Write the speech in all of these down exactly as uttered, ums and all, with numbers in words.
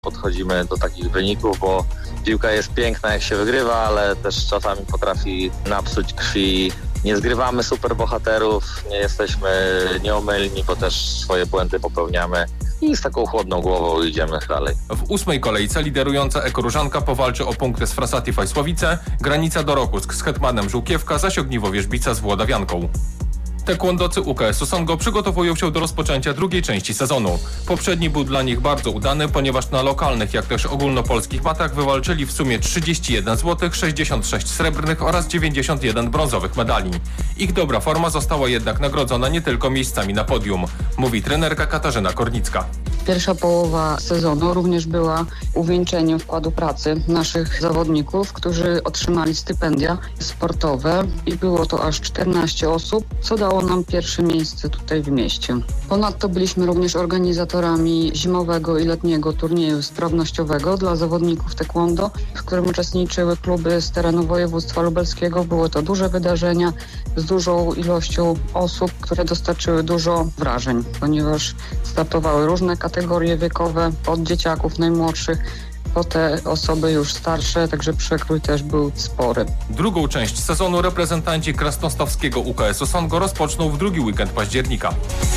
podchodzimy do takich wyników, bo piłka jest piękna, jak się wygrywa, ale też czasami potrafi napsuć krwi. Nie zgrywamy superbohaterów, nie jesteśmy nieomylni, bo też swoje błędy popełniamy i z taką chłodną głową idziemy dalej. W ósmej kolejce liderująca Ekoróżanka powalczy o punkty z Frasati Fajsłowice, Granica Dorokusk z Hetmanem Żółkiewka, zaś Ogniwo Wierzbica z Włodawianką. Taekwondocy U K S-u Songo przygotowują się do rozpoczęcia drugiej części sezonu. Poprzedni był dla nich bardzo udany, ponieważ na lokalnych, jak też ogólnopolskich matach wywalczyli w sumie trzydzieści jeden złotych, sześćdziesiąt sześć srebrnych oraz dziewięćdziesiąt jeden brązowych medali. Ich dobra forma została jednak nagrodzona nie tylko miejscami na podium, mówi trenerka Katarzyna Kornicka. Pierwsza połowa sezonu również była uwieńczeniem wkładu pracy naszych zawodników, którzy otrzymali stypendia sportowe i było to aż czternaście osób, co dało nam pierwsze miejsce tutaj w mieście. Ponadto byliśmy również organizatorami zimowego i letniego turnieju sprawnościowego dla zawodników taekwondo, w którym uczestniczyły kluby z terenu województwa lubelskiego. Były to duże wydarzenia z dużą ilością osób, które dostarczyły dużo wrażeń, ponieważ startowały różne kategorie wiekowe, od dzieciaków najmłodszych po te osoby już starsze, także przekrój też był spory. Drugą część sezonu reprezentanci krasnostawskiego U K S-u Songo rozpoczną w drugi weekend października.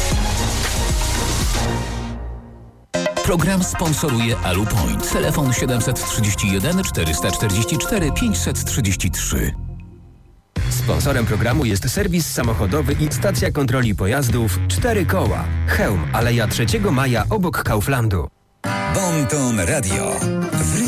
Program sponsoruje Alupoint. Telefon siedem trzy jeden, cztery cztery cztery, pięć trzy trzy. Sponsorem programu jest serwis samochodowy i stacja kontroli pojazdów Cztery Koła. Chełm, Aleja trzeciego maja obok Kauflandu. Bon Ton Radio.